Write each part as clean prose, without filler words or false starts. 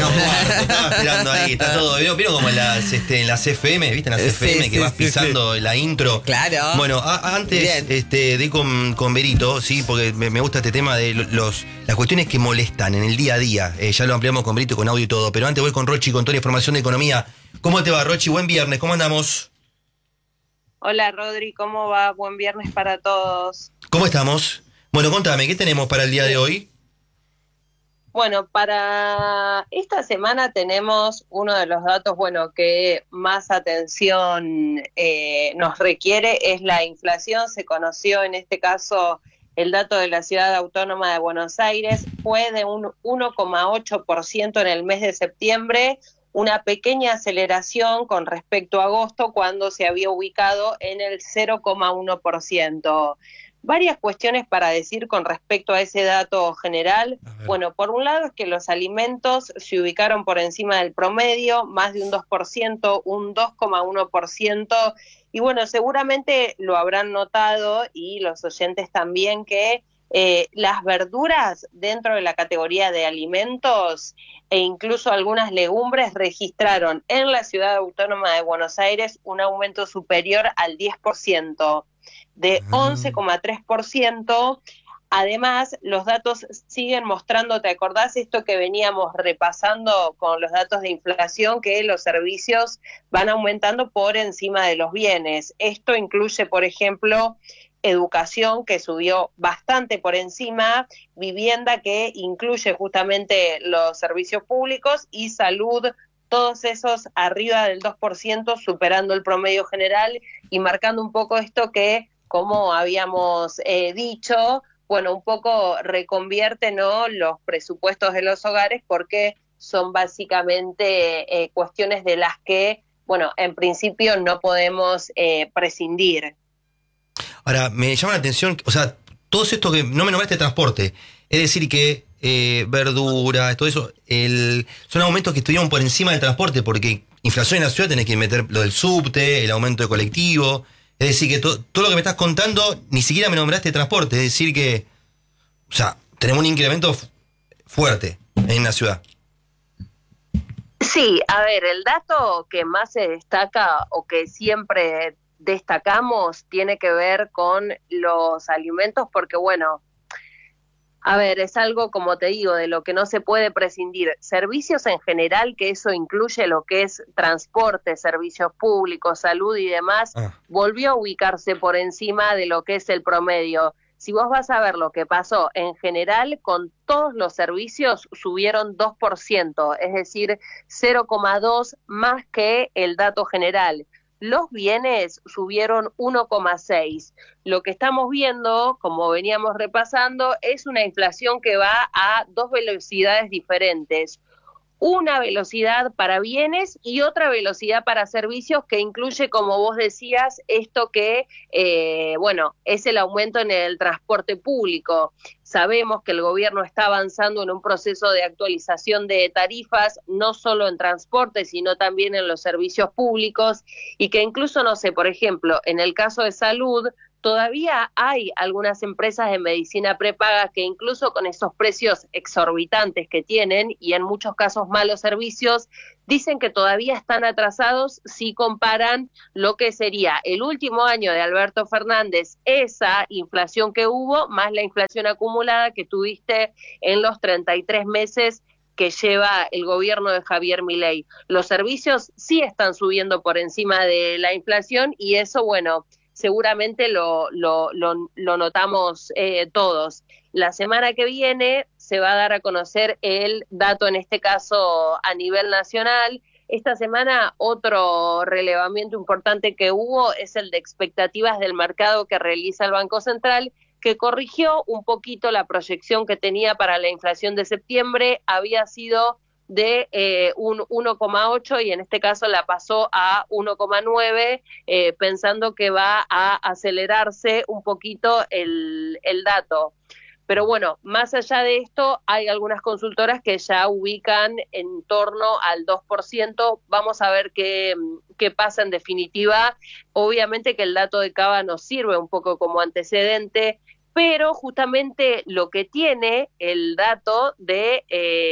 No, Marco, estaba esperando ahí, está todo. ¿Vieron como en las FM, viste? En las FM que vas pisando la intro. Claro. Bueno, antes de con Berito, sí, porque me gusta este tema de las cuestiones que molestan en el día a día. Ya lo ampliamos con Berito, con audio y todo. Pero antes voy con Rochi, con toda la información de economía. ¿Cómo te va, Rochi? Buen viernes, ¿cómo andamos? Hola, Rodri, ¿cómo va? Buen viernes para todos. ¿Cómo estamos? Bueno, contame, ¿qué tenemos para el día de hoy? Bueno, para esta semana tenemos uno de los datos, que más atención nos requiere, es la inflación. Se conoció en este caso el dato de la Ciudad Autónoma de Buenos Aires, fue de un 1,8% en el mes de septiembre, una pequeña aceleración con respecto a agosto, cuando se había ubicado en el 0,1%. Varias cuestiones para decir con respecto a ese dato general. Bueno, por un lado es que los alimentos se ubicaron por encima del promedio, más de un 2%, un 2,1%, y bueno, seguramente lo habrán notado, y los oyentes también, que las verduras dentro de la categoría de alimentos e incluso algunas legumbres registraron en la Ciudad Autónoma de Buenos Aires un aumento superior al 10%. De 11,3%. Además, los datos siguen mostrando, ¿te acordás esto que veníamos repasando con los datos de inflación? Que los servicios van aumentando por encima de los bienes. Esto incluye, por ejemplo, educación, que subió bastante por encima, vivienda, que incluye justamente los servicios públicos, y salud, todos esos arriba del 2%, superando el promedio general y marcando un poco esto que, como habíamos dicho, bueno, un poco reconvierte, ¿no?, los presupuestos de los hogares, porque son básicamente cuestiones de las que, bueno, en principio no podemos prescindir. Ahora, me llama la atención, o sea, todo esto que no me nombraste transporte, es decir que verduras, todo eso, son aumentos que estuvieron por encima del transporte, porque inflación en la ciudad tenés que meter lo del subte, el aumento de colectivo. Es decir, que todo lo que me estás contando, ni siquiera me nombraste transporte. Es decir que, o sea, tenemos un incremento fuerte en la ciudad. Sí, a ver, el dato que más se destaca, o que siempre destacamos, tiene que ver con los alimentos, porque bueno, a ver, es algo, como te digo, de lo que no se puede prescindir. Servicios en general, que eso incluye lo que es transporte, servicios públicos, salud y demás, volvió a ubicarse por encima de lo que es el promedio. Si vos vas a ver lo que pasó en general, con todos los servicios subieron 2%, es decir, 0,2 más que el dato general. Los bienes subieron 1,6. Lo que estamos viendo, como veníamos repasando, es una inflación que va a dos velocidades diferentes. Una velocidad para bienes y otra velocidad para servicios, que incluye, como vos decías, esto que, es el aumento en el transporte público. Sabemos que el gobierno está avanzando en un proceso de actualización de tarifas, no solo en transporte, sino también en los servicios públicos, y que incluso, no sé, por ejemplo, en el caso de salud, todavía hay algunas empresas de medicina prepaga que incluso con esos precios exorbitantes que tienen, y en muchos casos malos servicios, dicen que todavía están atrasados si comparan lo que sería el último año de Alberto Fernández, esa inflación que hubo, más la inflación acumulada que tuviste en los 33 meses que lleva el gobierno de Javier Milei. Los servicios sí están subiendo por encima de la inflación, y eso, bueno, seguramente lo notamos todos. La semana que viene se va a dar a conocer el dato, en este caso a nivel nacional. Esta semana otro relevamiento importante que hubo es el de expectativas del mercado que realiza el Banco Central, que corrigió un poquito la proyección que tenía para la inflación de septiembre. Había sido de un 1,8 y en este caso la pasó a 1,9, pensando que va a acelerarse un poquito el dato. Pero bueno, más allá de esto, hay algunas consultoras que ya ubican en torno al 2%. Vamos a ver qué pasa en definitiva. Obviamente que el dato de Cava nos sirve un poco como antecedente. pero justamente lo que tiene el dato de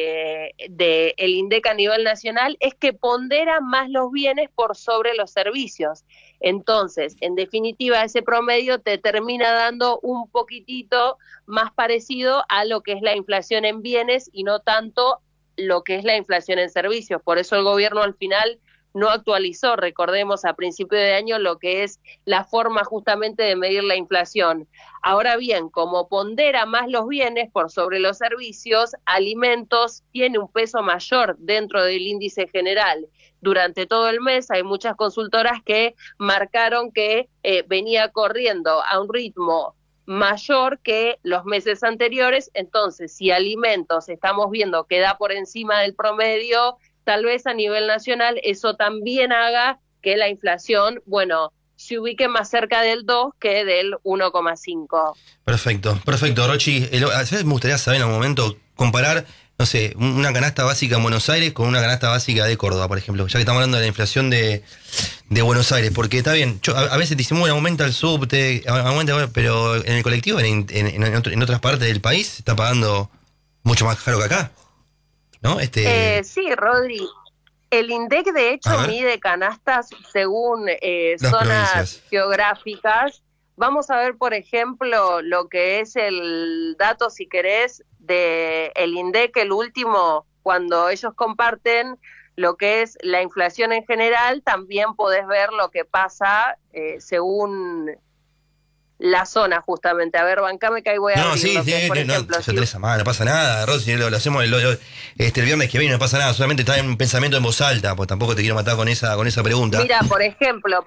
el INDEC a nivel nacional es que pondera más los bienes por sobre los servicios. Entonces, en definitiva, ese promedio te termina dando un poquitito más parecido a lo que es la inflación en bienes y no tanto lo que es la inflación en servicios. Por eso el gobierno al final no actualizó, recordemos, a principio de año lo que es la forma justamente de medir la inflación. Ahora bien, como pondera más los bienes por sobre los servicios, alimentos tiene un peso mayor dentro del índice general. Durante todo el mes hay muchas consultoras que marcaron que venía corriendo a un ritmo mayor que los meses anteriores. Entonces, si alimentos estamos viendo que da por encima del promedio, tal vez a nivel nacional eso también haga que la inflación, bueno, se ubique más cerca del 2 que del 1,5. Perfecto, Rochi. ¿Sabes? Me gustaría saber en algún momento comparar, no sé, una canasta básica en Buenos Aires con una canasta básica de Córdoba, por ejemplo, ya que estamos hablando de la inflación de Buenos Aires, porque está bien, a veces decimos, bueno, aumenta el subte, pero en el colectivo, en otras partes del país, se está pagando mucho más caro que acá, ¿no? Sí, Rodri. El INDEC, de hecho, mide canastas según zonas geográficas. Vamos a ver, por ejemplo, lo que es el dato, si querés, de el INDEC, el último, cuando ellos comparten lo que es la inflación en general, también podés ver lo que pasa según la zona, justamente. A ver, bancame que ahí voy a abrir lo que es, por ejemplo, no pasa nada, Rosy, lo hacemos el viernes que viene, no pasa nada, solamente está en un pensamiento en voz alta, pues tampoco te quiero matar con esa pregunta. Mira, por ejemplo,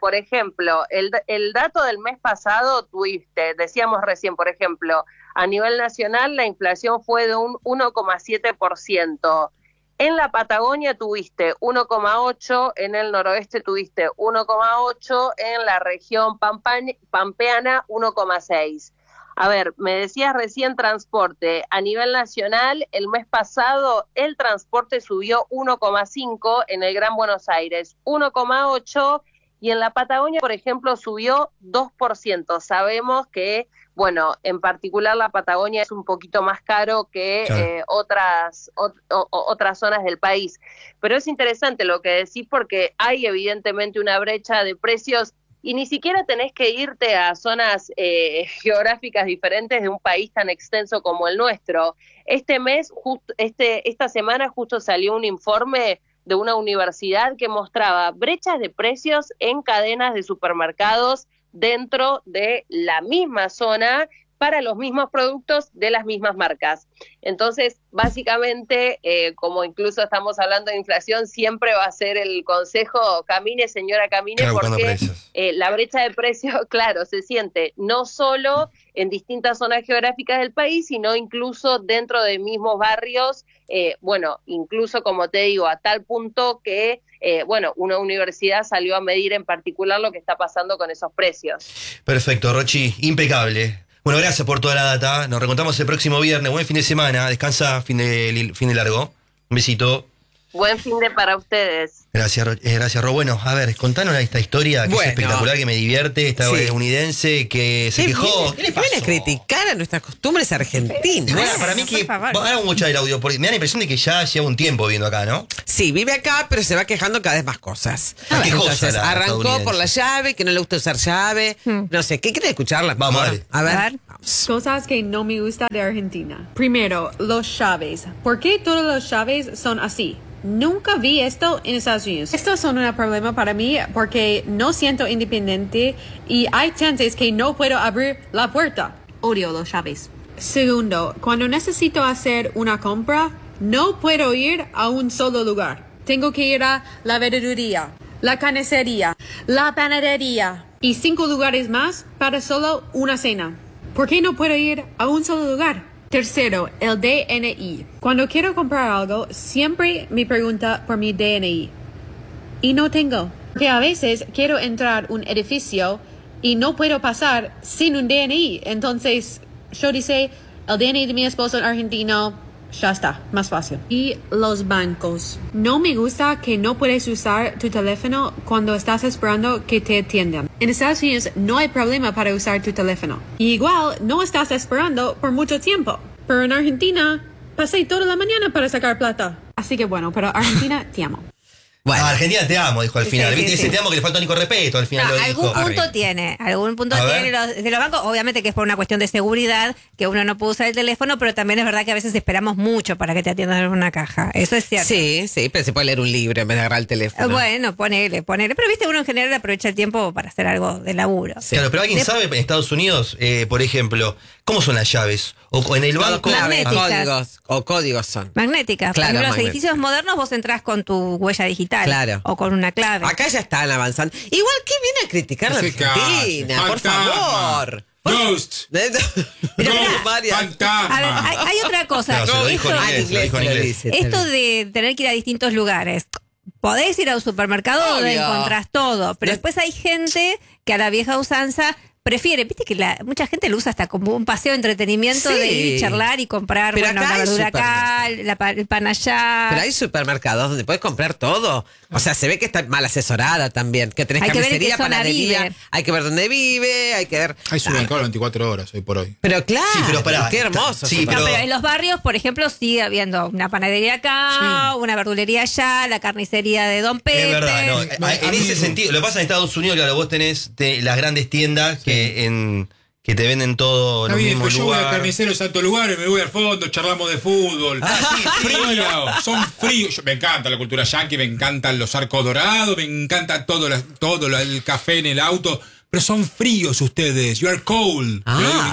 el dato del mes pasado tuviste, decíamos recién, por ejemplo, a nivel nacional la inflación fue de un 1,7%. En la Patagonia tuviste 1,8, en el noroeste tuviste 1,8, en la región pampeana 1,6. A ver, me decías recién transporte. A nivel nacional, el mes pasado el transporte subió 1,5, en el Gran Buenos Aires 1,8 y en la Patagonia, por ejemplo, subió 2%. Sabemos que, bueno, en particular la Patagonia es un poquito más caro que otras zonas del país. Pero es interesante lo que decís porque hay evidentemente una brecha de precios y ni siquiera tenés que irte a zonas geográficas diferentes de un país tan extenso como el nuestro. Este mes, esta semana justo salió un informe de una universidad que mostraba brechas de precios en cadenas de supermercados dentro de la misma zona para los mismos productos de las mismas marcas. Entonces, básicamente, como incluso estamos hablando de inflación, siempre va a ser el consejo, camine señora, camine, porque la brecha de precios, claro, se siente no solo en distintas zonas geográficas del país, sino incluso dentro de mismos barrios, bueno, incluso como te digo, a tal punto que, bueno, una universidad salió a medir en particular lo que está pasando con esos precios. Perfecto, Rochi, impecable. Bueno, gracias por toda la data. Nos reencontramos el próximo viernes. Buen fin de semana. Descansa, fin de largo. Un besito. Buen fin de para ustedes. Gracias, Ro. Bueno, a ver, contanos esta historia que es espectacular, que me divierte, esta estadounidense que se quejó. ¿Qué le pasó? Viene a criticar a nuestras costumbres argentinas. Bueno, para mí que... Vamos a escuchar el audio, porque me da la impresión de que ya lleva un tiempo viviendo acá, ¿no? Sí, vive acá, pero se va quejando cada vez más cosas. Entonces, arrancó por la llave, que no le gusta usar llave. No sé, ¿qué quiere escucharla? Vamos, a ver. Vamos. Cosas que no me gusta de Argentina. Primero, los llaves. ¿Por qué todos los llaves son así? Nunca vi esto en Estados Unidos. Estos son un problema para mí porque no siento independiente y hay chances que no puedo abrir la puerta. Odio los llaves. Segundo, cuando necesito hacer una compra, no puedo ir a un solo lugar. Tengo que ir a la verduría, la carnicería, la panadería y 5 lugares más para solo una cena. ¿Por qué no puedo ir a un solo lugar? Tercero, el DNI. Cuando quiero comprar algo, siempre me pregunta por mi DNI. Y no tengo. Porque a veces quiero entrar a un edificio y no puedo pasar sin un DNI. Entonces, yo dice, el DNI de mi esposo es argentino, Ya está, más fácil. Y los bancos. No me gusta que no puedes usar tu teléfono cuando estás esperando que te atiendan. En Estados Unidos no hay problema para usar tu teléfono. Y igual no estás esperando por mucho tiempo. Pero en Argentina pasé toda la mañana para sacar plata. Así que bueno, pero Argentina, te amo. Bueno. Argentina te amo, dijo al final. Sí, ¿Viste? sí, Ese sí. te amo que le faltó Nico respeto al final. No, lo algún dijo. punto tiene, algún punto A tiene ver. de los bancos, obviamente que es por una cuestión de seguridad, que uno no puede usar el teléfono, pero también es verdad que a veces esperamos mucho para que te atiendan en una caja, eso es cierto. Sí, pero se puede leer un libro en vez de agarrar el teléfono. Bueno, ponele, pero viste, uno en general aprovecha el tiempo para hacer algo de laburo. Sí. Claro, pero alguien sabe en Estados Unidos, por ejemplo, cómo son las llaves. O en el Todo banco. clave, Magnéticas. códigos son. Magnéticas, Claro, por ejemplo, en los magnéticas. edificios modernos vos entrás con tu huella digital. Claro. O con una clave. Acá ya están avanzando. Igual que viene a criticar la No se Argentina, calle. por Fantasma. favor. Ghost. Pero Ghost, Marian. Fantasma. A ver, hay otra cosa. Claro, se lo dijo en Esto- inglés, se lo dijo en te lo inglés. dice, Esto de tener que ir a distintos lugares. Podés ir a un supermercado donde Obvio. encontrás todo, pero No- después hay gente que a la vieja usanza prefiere, viste que mucha gente lo usa hasta como un paseo de entretenimiento Sí. de ir y charlar y comprar, Pero bueno, acá la hay verdura acá, supermercados. el pan allá. Pero hay supermercados donde puedes comprar todo. O sea, se ve que está mal asesorada también. Que tenés Hay que ver en qué carnicería, zona panadería. vive. Hay que ver dónde vive, hay que ver. Hay supermercado 24 horas hoy por hoy. Pero claro, Sí, pero pará, qué hermoso. sí, No, pero- pero en los barrios, por ejemplo, sigue habiendo una panadería acá, una verdulería allá, la carnicería de Don Pepe. Es verdad, no. En ese sentido, lo que pasa en Estados Unidos, claro, vos tenés las grandes tiendas que te venden todo en Está el bien, mismo pero yo voy al lugar. carnicero Santo Lugar y me voy al fondo, charlamos de fútbol. Ah, sí, Frío, son fríos. Me encanta la cultura yankee, me encantan los arcos dorados, me encanta el café en el auto, pero son fríos ustedes. You are cold.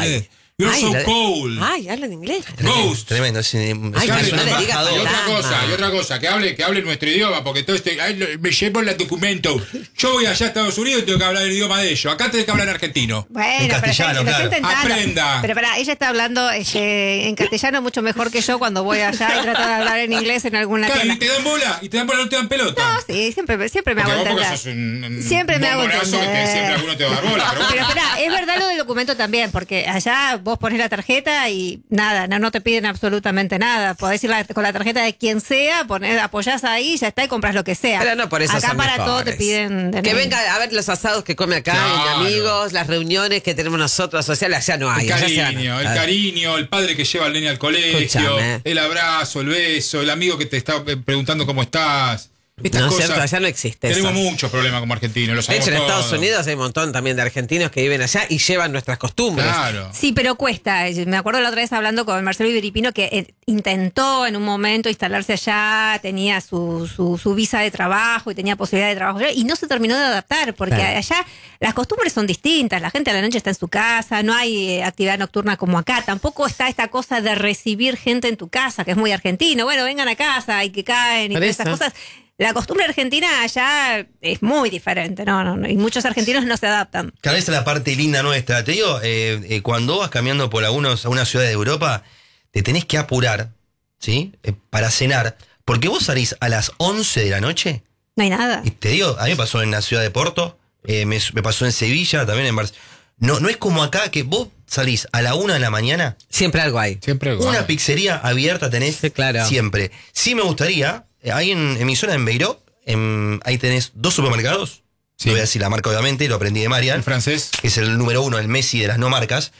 You are so cold. Ay, hablan inglés. Ghost. Tremendo. Ay, Que hable no le nuestro- digas y fantasma. otra cosa, que hable nuestro idioma, porque todo me llevo el documento. Yo voy allá a Estados Unidos y tengo que hablar el idioma de ellos. Acá tenés que hablar en argentino. Bueno, En pero castellano, está claro. intentando. Aprenda. Pero pará, ella está hablando en castellano mucho mejor que yo cuando voy allá y trato de hablar en inglés en alguna Claro, tienda. y te dan bola, no te dan pelota. No, sí, siempre me Porque hago vos porque entender. sos un Siempre me hago bombonazo que entender. siempre alguno te va a dar bola. Pero Pero bueno. espera, es verdad lo del documento también, porque allá vos pones la tarjeta y nada, no te piden absolutamente nada. Podés ir con la tarjeta de quien sea, apoyás ahí, ya está y compras lo que sea. Pero no por eso acá son para todo mejores. te piden Que venga a ver los asados que come acá, Claro. en amigos, las reuniones que tenemos nosotros sociales, allá no hay. El allá se cariño, van. el cariño, el padre que lleva al nene al colegio, Escúchame. el abrazo, el beso, el amigo que te está preguntando cómo estás. Estas No es cosas. cierto, allá no existe Tenemos eso. muchos problemas como argentinos, lo De sabemos hecho, en todos. Estados Unidos hay un montón también de argentinos que viven allá y llevan nuestras costumbres. Claro. Sí, pero cuesta. Me acuerdo la otra vez hablando con Marcelo Iberipino que intentó en un momento instalarse allá, tenía su visa de trabajo y tenía posibilidad de trabajo allá, y no se terminó de adaptar porque Claro. allá las costumbres son distintas. La gente a la noche está en su casa, no hay actividad nocturna como acá. Tampoco está esta cosa de recibir gente en tu casa, que es muy argentino. Bueno, vengan a casa y que caen y Por todas esas eso. cosas. La costumbre argentina allá es muy diferente, no, y muchos argentinos no se adaptan. Cada vez es la parte linda nuestra. Te digo, cuando vas caminando por alguna ciudad de Europa, te tenés que apurar, ¿sí? Para cenar. Porque vos salís a las 11 de la noche. No hay nada. Y te digo, a mí me pasó en la ciudad de Porto, me pasó en Sevilla, también en Barcelona. No es como acá que vos salís a la 1 de la mañana, Siempre algo hay. Siempre una pizzería abierta tenés Sí, claro. siempre. Sí me gustaría, ahí en mi zona, en Beiró, ahí tenés 2 supermercados. Sí. No voy a decir la marca, obviamente, lo aprendí de Marian, El francés. que es el número 1, el Messi de las no marcas.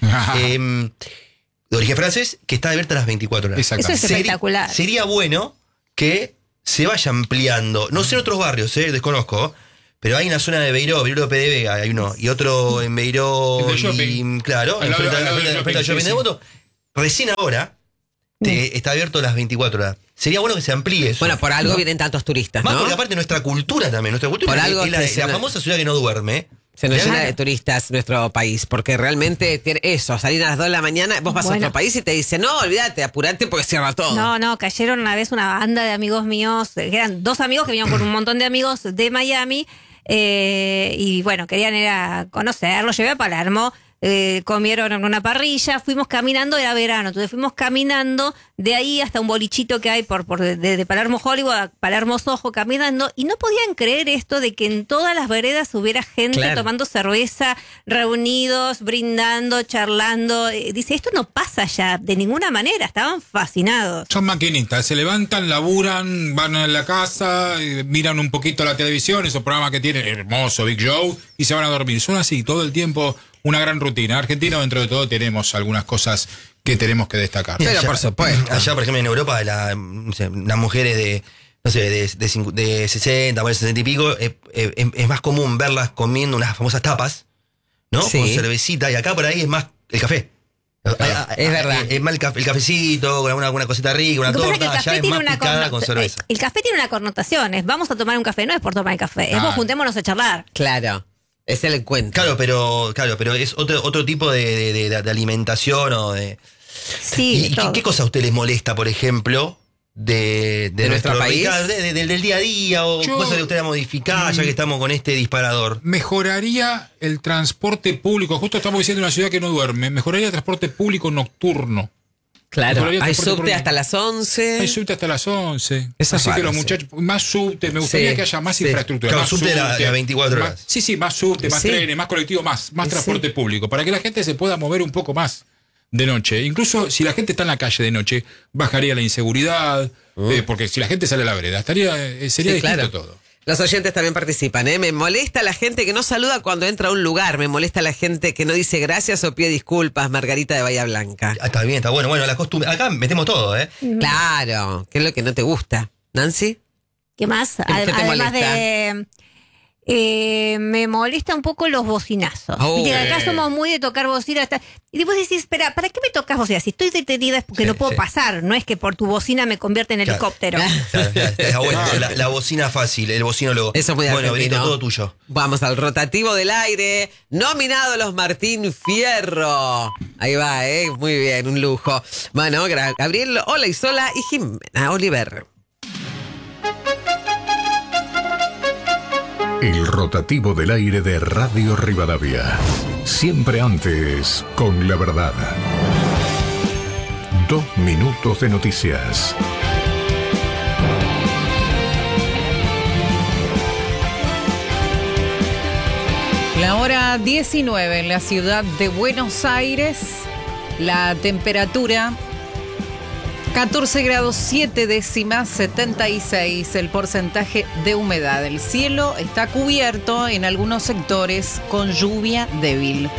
De origen francés, que está abierta las 24 horas. Exacto. Eso es espectacular. Sería bueno que se vaya ampliando. No sé en otros barrios, desconozco. Pero hay en la zona de Beiró de Vega, hay uno. Y otro en Beiró. El del Y, shopping. claro, Al lado enfrente del al shopping, shopping sí, de sí. Voto. Recién ahora está abierto las 24 horas. Sería bueno que se amplíe eso. Bueno, por algo ¿no? vienen tantos turistas, Más ¿no? porque aparte nuestra cultura también. Nuestra cultura Por es algo la que famosa ciudad que no duerme. Se nos Claro. llena de turistas nuestro país, porque realmente tiene eso, salir a las 2 de la mañana, vos vas a Bueno. otro país y te dicen, no, olvídate, apurate porque cierra todo. No, cayeron una vez una banda de amigos míos, que eran 2 amigos que venían con un montón de amigos de Miami, y bueno, querían ir a conocerlo, llevé a Palermo, comieron en una parrilla, fuimos caminando, era verano, entonces fuimos caminando de ahí hasta un bolichito que hay de Palermo Hollywood a Palermo Soho caminando, y no podían creer esto de que en todas las veredas hubiera gente tomando cerveza, reunidos, brindando, charlando. Dice, esto no pasa ya de ninguna manera, estaban fascinados. Son maquinitas, se levantan, laburan, van a la casa, miran un poquito la televisión, esos programas que tienen, hermoso, Big Show, y se van a dormir. Son así, todo el tiempo, una gran rutina. Argentina, dentro de todo, tenemos algunas cosas que tenemos que destacar. Pero allá, por supuesto. Allá, por ejemplo, en Europa, no sé, las mujeres de 60, 60 y pico, es más común verlas comiendo unas famosas tapas, ¿no? Sí. Con cervecita, y acá por ahí es más el café. Es verdad. Es más el cafecito, con alguna cosita rica, una Lo que pasa es que torta, el café allá es tiene más una picada con cerveza. El café tiene una connotación, es vamos a tomar un café, no es por tomar el café, es vos juntémonos a charlar. Claro. Es el encuentro. Claro, pero es otro tipo de alimentación o de. Sí, ¿Y qué cosa a usted les molesta, por ejemplo, de nuestro país? Del día a día, o cosas que usted va a modificar, ya que estamos con este disparador? Mejoraría el transporte público. Justo estamos diciendo una ciudad que no duerme. Mejoraría el transporte público nocturno. Claro, Mejoraría el hay transporte subte público. hasta las 11. Hay subte hasta las 11. Eso es Así que raro, los sí. muchachos, más subte, me gustaría Sí, que haya más sí. infraestructura. Claro, más subte las 24 horas. Sí, más subte, más Sí. trenes, más colectivos, más Sí. transporte público, para que la gente se pueda mover un poco más de noche. Incluso si la gente está en la calle de noche, bajaría la inseguridad, porque si la gente sale a la vereda, sería Sí, distinto claro. todo. Los oyentes también participan, ¿eh? Me molesta la gente que no saluda cuando entra a un lugar. Me molesta la gente que no dice gracias o pide disculpas. Margarita de Bahía Blanca. Está bien, está bueno. Bueno, la costumbre. Acá metemos todo, ¿eh? Claro. ¿Qué es lo que no te gusta? ¿Nancy? ¿Qué más? ¿Qué te Además molesta? de... me molesta un poco los bocinazos. Oh. Viste que acá somos muy de tocar bocina. Y vos decís, espera, ¿para qué me tocas bocina? Si estoy detenida es porque Sí, no puedo sí. pasar. No es que por tu bocina me convierte en Claro. helicóptero. Claro, está bueno. La bocina fácil, el bocinólogo. Eso es muy Bueno, argentino. Benito, todo tuyo. Vamos al rotativo del aire. Nominado los Martín Fierro. Ahí va, muy bien, un lujo. Bueno, Gabriel Olaizola y Jimena Oliver. El rotativo del aire de Radio Rivadavia. Siempre antes, con la verdad. 2 minutos de noticias. La hora 19 en la ciudad de Buenos Aires. La temperatura 14 grados 7 décimas, 76 el porcentaje de humedad. El cielo está cubierto en algunos sectores con lluvia débil.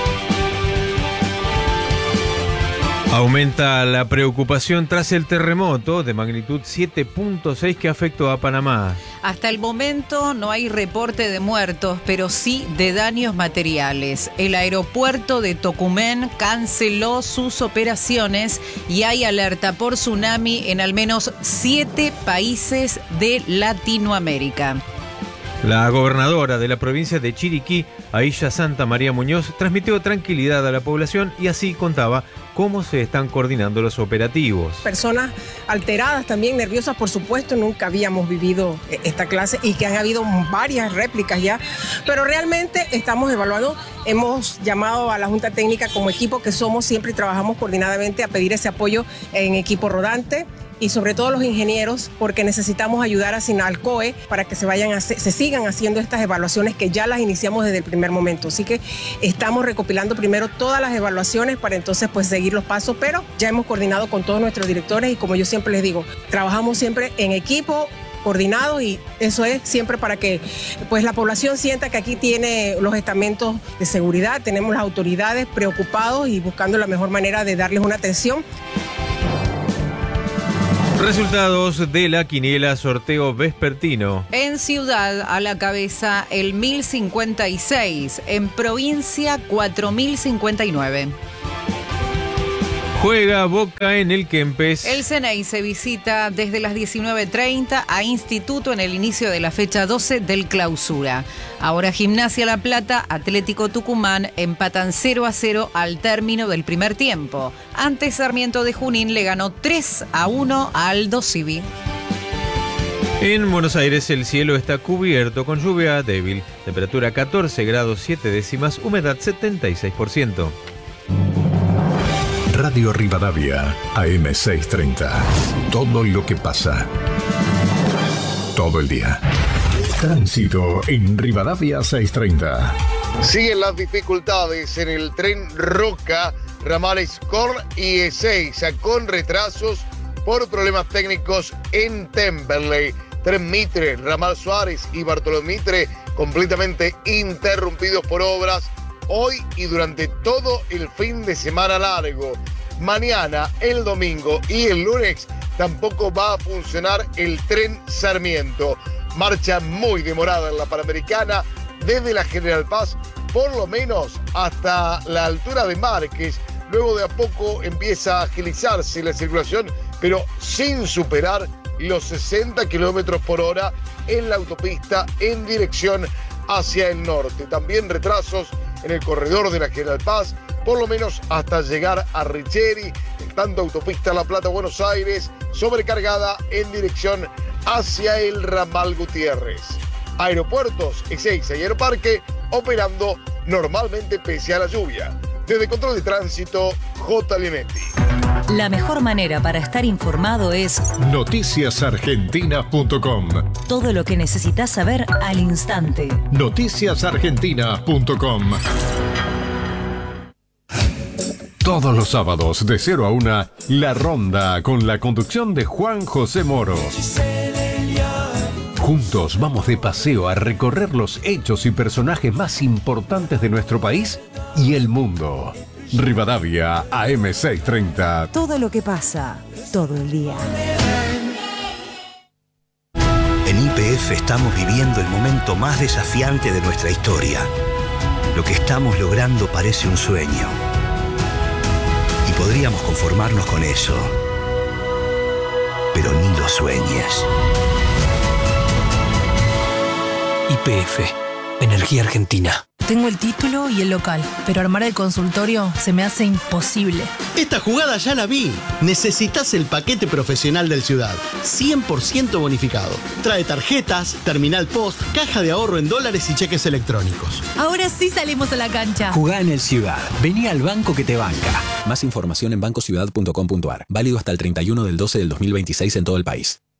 Aumenta la preocupación tras el terremoto de magnitud 7.6 que afectó a Panamá. Hasta el momento no hay reporte de muertos, pero sí de daños materiales. El aeropuerto de Tocumen canceló sus operaciones y hay alerta por tsunami en al menos 7 países de Latinoamérica. La gobernadora de la provincia de Chiriquí, Aisha Santa María Muñoz, transmitió tranquilidad a la población y así contaba cómo se están coordinando los operativos. Personas alteradas, también nerviosas, por supuesto, nunca habíamos vivido esta clase y que han habido varias réplicas ya, pero realmente estamos evaluando, hemos llamado a la Junta Técnica como equipo que somos, siempre trabajamos coordinadamente a pedir ese apoyo en equipo rodante y sobre todo los ingenieros, porque necesitamos ayudar a Sinalcoe para que se sigan haciendo estas evaluaciones que ya las iniciamos desde el primer momento. Así que estamos recopilando primero todas las evaluaciones para entonces pues seguir los pasos, pero ya hemos coordinado con todos nuestros directores y como yo siempre les digo, trabajamos siempre en equipo, coordinados y eso es siempre para que pues la población sienta que aquí tiene los estamentos de seguridad, tenemos las autoridades preocupados y buscando la mejor manera de darles una atención. Resultados de la quiniela sorteo vespertino. En ciudad a la cabeza el 1056, en provincia 4059. Juega Boca en el Kempes. El Ceney se visita desde las 19:30 a Instituto en el inicio de la fecha 12 del clausura. Ahora Gimnasia La Plata, Atlético Tucumán empatan 0-0 al término del primer tiempo. Antes Sarmiento de Junín le ganó 3-1 a Aldo Civi. En Buenos Aires el cielo está cubierto con lluvia débil, temperatura 14 grados 7 décimas, humedad 76%. Radio Rivadavia, AM630. Todo lo que pasa. Todo el día. Tránsito en Rivadavia 630. Siguen las dificultades en el tren Roca, ramales Cor y E6, con retrasos por problemas técnicos en Temperley. Tren Mitre, ramal Suárez y Bartolomé Mitre completamente interrumpidos por obras hoy y durante todo el fin de semana largo. Mañana, el domingo y el lunes tampoco va a funcionar el tren Sarmiento. Marcha muy demorada en la Panamericana desde la General Paz, por lo menos hasta la altura de Márquez. Luego de a poco empieza a agilizarse la circulación, pero sin superar los 60 kilómetros por hora en la autopista en dirección hacia el norte. También retrasos en el corredor de la General Paz, por lo menos hasta llegar a Richeri, tanto autopista La Plata-Buenos Aires, sobrecargada en dirección hacia el ramal Gutiérrez. Aeropuertos, Ezeiza y Aeroparque operando normalmente pese a la lluvia. Desde Control de Tránsito, J. Linetti. La mejor manera para estar informado es noticiasargentinas.com. Todo lo que necesitas saber al instante. noticiasargentinas.com. Todos los sábados de 0 a 1, La Ronda, con la conducción de Juan José Moro. Juntos vamos de paseo a recorrer los hechos y personajes más importantes de nuestro país y el mundo. Rivadavia, AM630. Todo lo que pasa, todo el día. En YPF estamos viviendo el momento más desafiante de nuestra historia. Lo que estamos logrando parece un sueño. Y podríamos conformarnos con eso. Pero ni lo sueñes. YPF, Energía Argentina. Tengo el título y el local, pero armar el consultorio se me hace imposible. Esta jugada ya la vi. Necesitas el paquete profesional del Ciudad, 100% bonificado. Trae tarjetas, terminal post, caja de ahorro en dólares y cheques electrónicos. Ahora sí salimos a la cancha. Jugá en el Ciudad. Vení al banco que te banca. Más información en bancociudad.com.ar. Válido hasta el 31 del 12 del 2026 en todo el país.